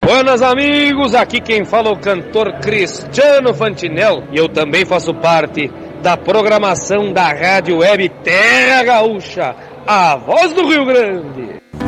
Buenas amigos, aqui quem fala é o cantor Cristiano Fantinel e eu também faço parte da programação da Rádio Web Terra Gaúcha, a voz do Rio Grande.